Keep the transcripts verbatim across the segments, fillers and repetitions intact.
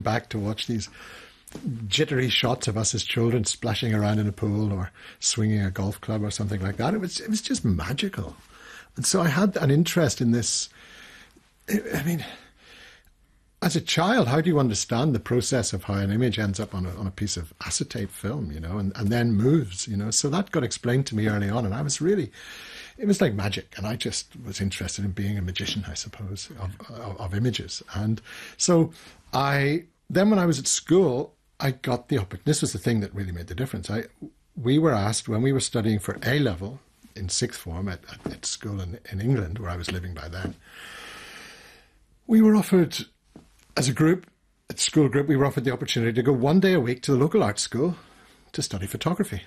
back to watch these jittery shots of us as children splashing around in a pool or swinging a golf club or something like that. It was, it was just magical. And so I had an interest in this. I mean, as a child, how do you understand the process of how an image ends up on a, on a piece of acetate film, you know, and, and then moves, you know? So that got explained to me early on, and I was really, it was like magic, and I just was interested in being a magician, I suppose, of, of, of images. And so I, then when I was at school, I got the opportunity. This was the thing that really made the difference. I, we were asked, when we were studying for A-level in sixth form at, at, at school in, in England, where I was living by then, we were offered, as a group, at school group, we were offered the opportunity to go one day a week to the local art school to study photography.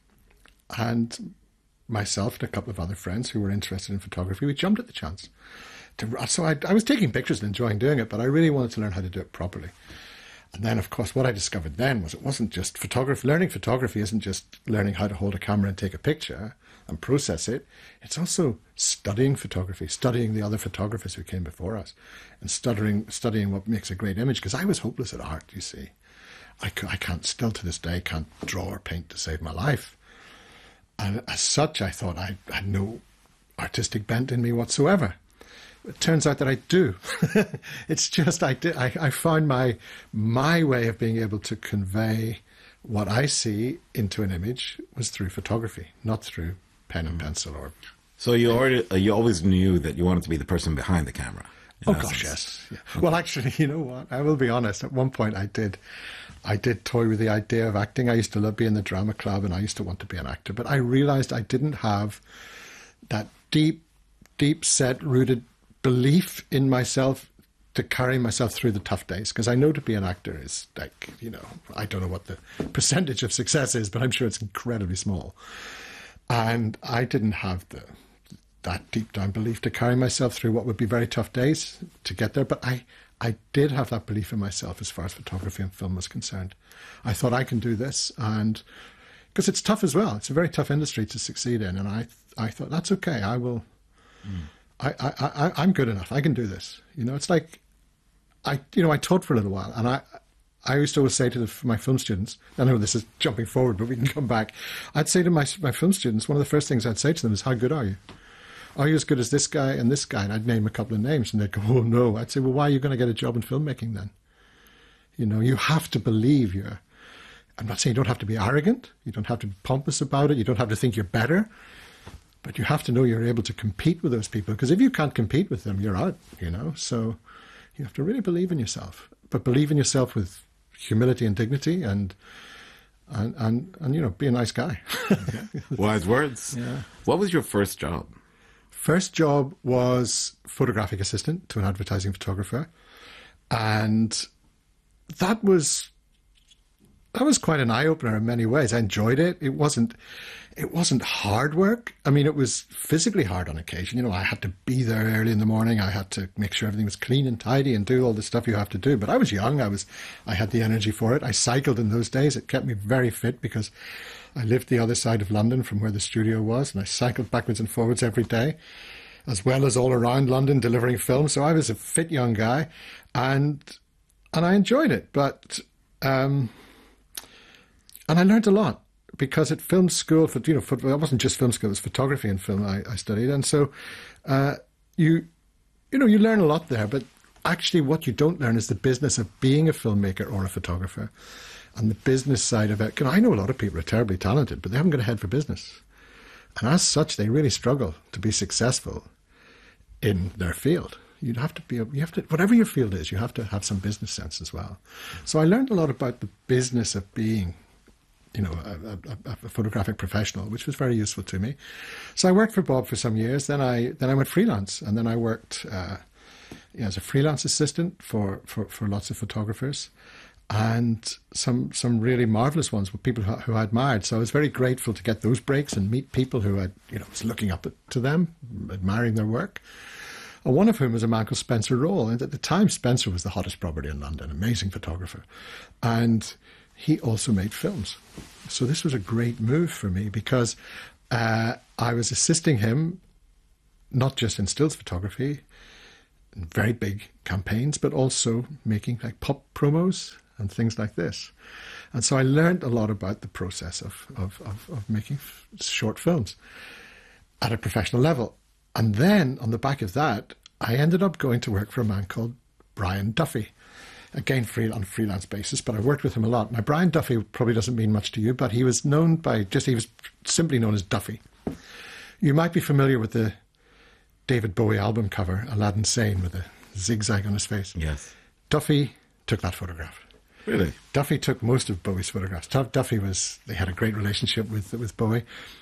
And myself and a couple of other friends who were interested in photography, we jumped at the chance. To, so I, I was taking pictures and enjoying doing it, but I really wanted to learn how to do it properly. And then, of course, what I discovered then was it wasn't just photography. Learning photography isn't just learning how to hold a camera and take a picture and process it. It's also studying photography, studying the other photographers who came before us, and studying studying what makes a great image. Because I was hopeless at art, you see. I, I can't, still to this day, can't draw or paint to save my life. And as such, I thought I had no artistic bent in me whatsoever. It turns out that I do. It's just I did. I, I found my my way of being able to convey what I see into an image was through photography, not through pen and pencil. Or so you already uh, you always knew that you wanted to be the person behind the camera. Oh gosh, yes. Yeah. Okay. Well, actually, you know what? I will be honest. At one point, I did. I did toy with the idea of acting. I used to love being in the drama club, and I used to want to be an actor. But I realised I didn't have that deep, deep set, rooted belief in myself to carry myself through the tough days, because I know to be an actor is like, you know, I don't know what the percentage of success is, but I'm sure it's incredibly small. And I didn't have the that deep down belief to carry myself through what would be very tough days to get there. But I, I did have that belief in myself as far as photography and film was concerned. I thought I can do this, and because it's tough as well. It's a very tough industry to succeed in. And I, I thought, that's okay. I will... Mm. I, I, I, I'm good enough. I can do this. You know, it's like, I, you know, I taught for a little while, and I, I used to always say to the, my film students, I know this is jumping forward, but we can come back. I'd say to my, my film students, one of the first things I'd say to them is, how good are you? Are you as good as this guy and this guy? And I'd name a couple of names, and they'd go, oh no. I'd say, well, why are you going to get a job in filmmaking then? You know, you have to believe you're, I'm not saying you don't have to be arrogant. You don't have to be pompous about it. You don't have to think you're better. But you have to know you're able to compete with those people, because if you can't compete with them, you're out, you know. So you have to really believe in yourself, but believe in yourself with humility and dignity, and and and, and you know, be a nice guy. Wise words. Yeah. What was your first job? First job was photographic assistant to an advertising photographer, and that was that was quite an eye opener in many ways. I enjoyed it. It wasn't. It wasn't hard work. I mean, it was physically hard on occasion. You know, I had to be there early in the morning. I had to make sure everything was clean and tidy and do all the stuff you have to do. But I was young. I was, I had the energy for it. I cycled in those days. It kept me very fit because I lived the other side of London from where the studio was, and I cycled backwards and forwards every day, as well as all around London delivering film. So I was a fit young guy, and and I enjoyed it. But um, and I learned a lot. Because at film school, for you know, for, it wasn't just film school; it was photography and film I, I studied, and so uh, you, you know, you learn a lot there. But actually, what you don't learn is the business of being a filmmaker or a photographer, and the business side of it. I know a lot of people are terribly talented, but they haven't got a head for business, and as such, they really struggle to be successful in their field. You'd have to be, you have to, whatever your field is, you have to have some business sense as well. So I learned a lot about the business of being, you know, a, a, a photographic professional, which was very useful to me. So I worked for Bob for some years. Then I then I went freelance, and then I worked uh, you know, as a freelance assistant for, for, for lots of photographers, and some some really marvelous ones with people who, who I admired. So I was very grateful to get those breaks and meet people who I you know was looking up to them, admiring their work. And one of whom was a man called Spencer Roll, and at the time Spencer was the hottest property in London, amazing photographer, and he also made films. So this was a great move for me because uh, I was assisting him, not just in stills photography, in very big campaigns, but also making like pop promos and things like this. And so I learned a lot about the process of, of, of, of making f- short films at a professional level. And then on the back of that, I ended up going to work for a man called Brian Duffy, again free, on a freelance basis, but I worked with him a lot. Now, Brian Duffy probably doesn't mean much to you, but he was known by, just he was simply known as Duffy. You might be familiar with the David Bowie album cover, Aladdin Sane, with a zigzag on his face. Yes. Duffy took that photograph. Really? Duffy took most of Bowie's photographs. Duffy was, they had a great relationship with with Bowie.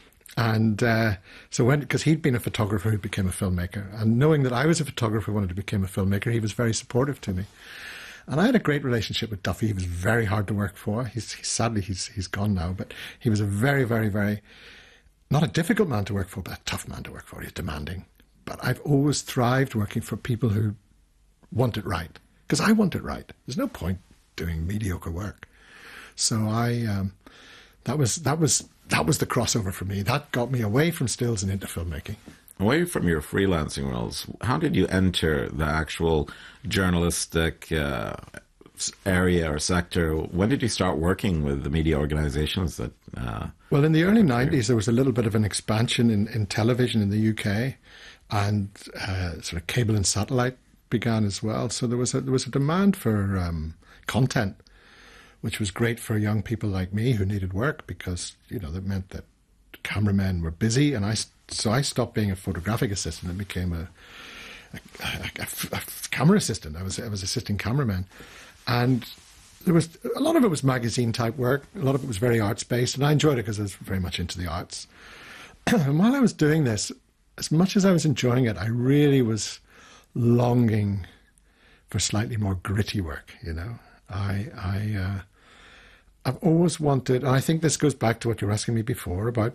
And uh, so when, because he'd been a photographer who became a filmmaker, and knowing that I was a photographer who wanted to become a filmmaker, he was very supportive to me. And I had a great relationship with Duffy. He was very hard to work for. He's, he's sadly, he's he's gone now, but he was a very, very, very, not a difficult man to work for, but a tough man to work for. He's demanding. But I've always thrived working for people who want it right, because I want it right. There's no point doing mediocre work. So I, um, that was that was that was the crossover for me. That got me away from stills and into filmmaking. Away from your freelancing roles, how did you enter the actual journalistic uh, area or sector? When did you start working with the media organisations that? Uh, well, in the early nineties, there was a little bit of an expansion in, in television in the U K, and uh, sort of cable and satellite began as well. So there was a, there was a demand for um, content, which was great for young people like me who needed work, because, you know, that meant that cameramen were busy, and I so I stopped being a photographic assistant and became a, a, a, a, a camera assistant. I was I was assisting cameramen, and there was a lot of it was magazine type work. A lot of it was very arts based, and I enjoyed it because I was very much into the arts. And while I was doing this, as much as I was enjoying it, I really was longing for slightly more gritty work. You know, I I. Uh, I've always wanted, and I think this goes back to what you were asking me before about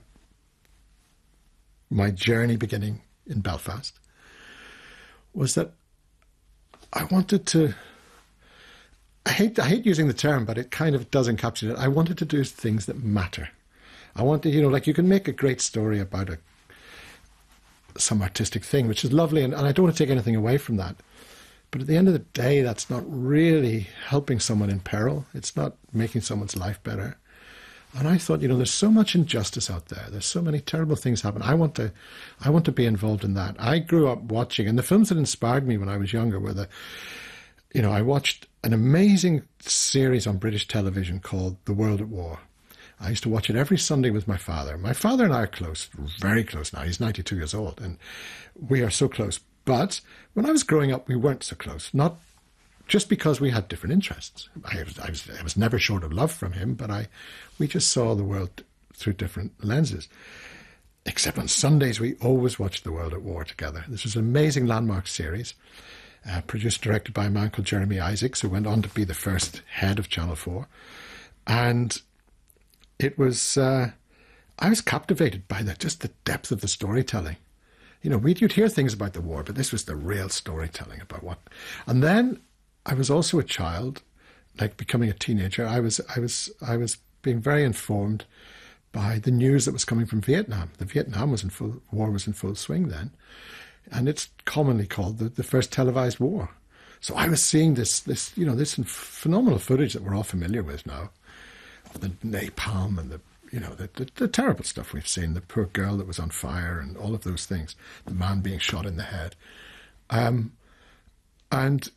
my journey beginning in Belfast, was that I wanted to, I hate, I hate using the term, but it kind of does encapsulate it. I wanted to do things that matter. I wanted, you know, like you can make a great story about a some artistic thing, which is lovely, and, and I don't want to take anything away from that. But at the end of the day, that's not really helping someone in peril. It's not making someone's life better. And I thought, you know, there's so much injustice out there. There's so many terrible things happen. I want to, I want to be involved in that. I grew up watching, and the films that inspired me when I was younger were the, you know, I watched an amazing series on British television called The World at War. I used to watch it every Sunday with my father. My father and I are close, very close now. He's ninety-two years old, and we are so close. But when I was growing up, we weren't so close. Not just because we had different interests. I was, I was, I was never short of love from him, but I, we just saw the world through different lenses. Except on Sundays, we always watched The World at War together. This was an amazing landmark series, uh, produced, directed by a man called Jeremy Isaacs, who went on to be the first head of Channel four. And it was, uh, I was captivated by the, just the depth of the storytelling. You know, we'd, you'd hear things about the war, but this was the real storytelling about what. And then I was also a child, like becoming a teenager. I was, I was, I was being very informed by the news that was coming from Vietnam. The Vietnam was in full war was in full swing then, and it's commonly called the, the first televised war. So I was seeing this, this, you know, this phenomenal footage that we're all familiar with now, of the napalm and the. You know, the, the, the terrible stuff we've seen, the poor girl that was on fire and all of those things, the man being shot in the head. Um, and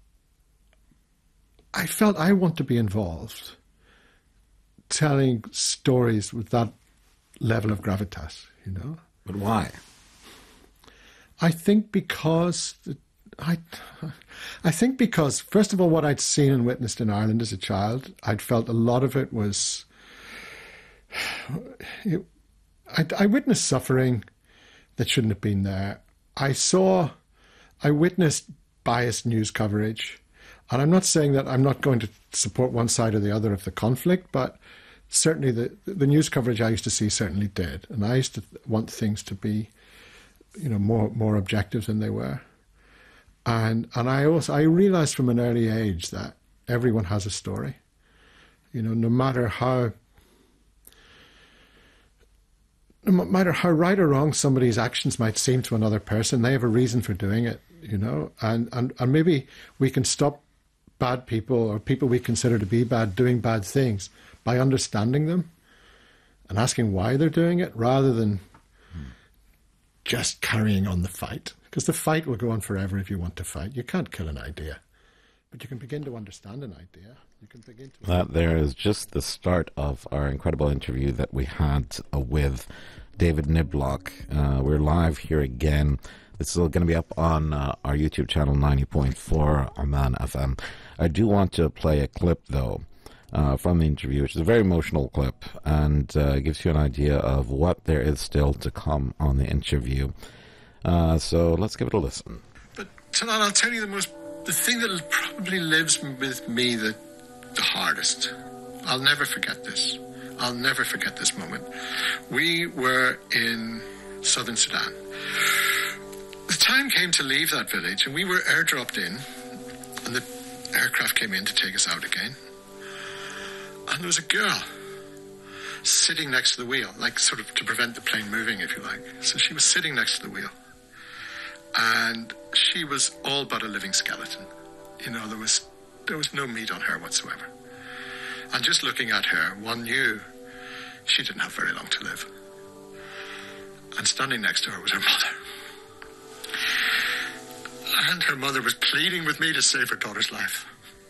I felt I want to be involved telling stories with that level of gravitas, you know. But why? I think because... I, I think because, first of all, what I'd seen and witnessed in Ireland as a child, I'd felt a lot of it was... I, I witnessed suffering that shouldn't have been there. I saw, I witnessed biased news coverage. And I'm not saying that I'm not going to support one side or the other of the conflict, but certainly the, the news coverage I used to see certainly did. And I used to want things to be, you know, more more objective than they were. And and I also, I realized from an early age that everyone has a story. You know, no matter how No matter how right or wrong somebody's actions might seem to another person, they have a reason for doing it. you know, and, and, and maybe we can stop bad people or people we consider to be bad doing bad things by understanding them and asking why they're doing it rather than hmm. just carrying on the fight. Because the fight will go on forever if you want to fight. You can't kill an idea. But you can begin to understand an idea. You can begin to... That there is just the start of our incredible interview that we had uh, with David Niblock. Uh, we're live here again. This is going to be up on uh, our YouTube channel, ninety point four Amman F M. I do want to play a clip, though, uh, from the interview, which is a very emotional clip and uh, gives you an idea of what there is still to come on the interview. Uh, so let's give it a listen. But, Talan, I'll tell you the most... The thing that probably lives with me the, the hardest, I'll never forget this. I'll never forget this moment. We were in southern Sudan. The time came to leave that village, and we were airdropped in, and the aircraft came in to take us out again. And there was a girl sitting next to the wheel, like sort of to prevent the plane moving, if you like. So she was sitting next to the wheel. And she was all but a living skeleton. You know, there was there was no meat on her whatsoever. And just looking at her, one knew she didn't have very long to live. And standing next to her was her mother. And her mother was pleading with me to save her daughter's life.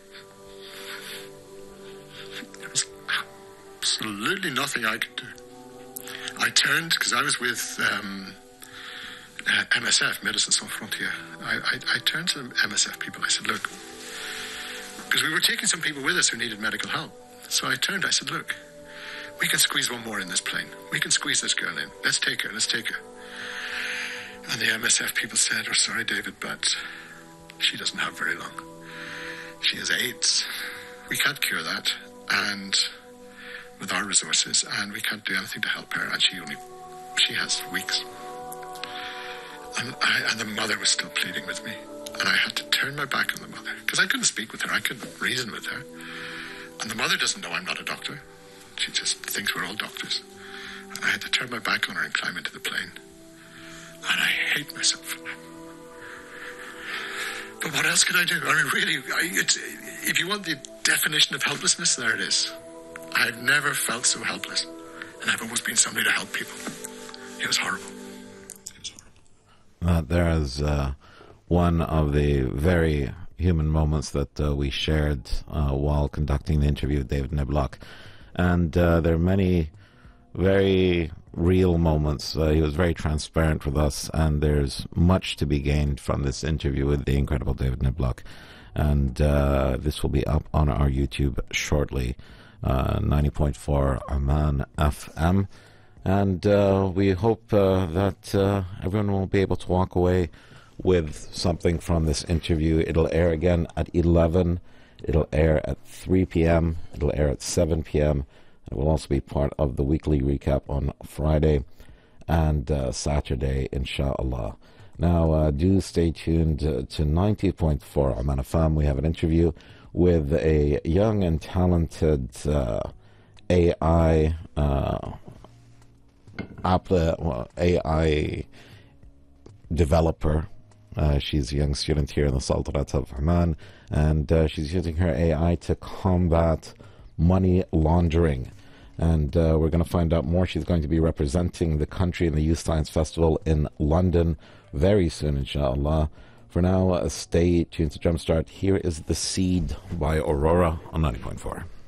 There was absolutely nothing I could do. I turned, because I was with... Um, Uh, M S F, Médecins Sans Frontières. I, I, I turned to the M S F people. I said, look, because we were taking some people with us who needed medical help. So I turned, I said, look, we can squeeze one more in this plane. We can squeeze this girl in. Let's take her, let's take her. And the M S F people said, oh, sorry, David, but she doesn't have very long. She has AIDS. We can't cure that. And with our resources, and we can't do anything to help her. And she only, she has weeks. And, I, and the mother was still pleading with me. And I had to turn my back on the mother. Because I couldn't speak with her. I couldn't reason with her. And the mother doesn't know I'm not a doctor. She just thinks we're all doctors. And I had to turn my back on her and climb into the plane. And I hate myself for that. But what else could I do? I mean, really, I, it's, if you want the definition of helplessness, there it is. I've never felt so helpless. And I've always been somebody to help people. It was horrible. Uh, there is uh, one of the very human moments that uh, we shared uh, while conducting the interview with David Niblock. And uh, there are many very real moments. Uh, he was very transparent with us, and there's much to be gained from this interview with the incredible David Niblock. And uh, this will be up on our YouTube shortly, uh, ninety point four Amman F M. And uh, we hope uh, that uh, everyone will be able to walk away with something from this interview. It'll air again at eleven. It'll air at three p.m. It'll air at seven p.m. It will also be part of the weekly recap on Friday and uh, Saturday, inshallah. Now, uh, do stay tuned uh, to ninety point four Amman F M. We have an interview with a young and talented uh, A I uh, app, uh, A I developer. Uh, she's a young student here in the Sultanate of Oman, and uh, she's using her A I to combat money laundering. And uh, we're going to find out more. She's going to be representing the country in the Youth Science Festival in London very soon, inshallah. For now, uh, stay tuned to Jumpstart. Here is The Seed by Aurora on ninety point four.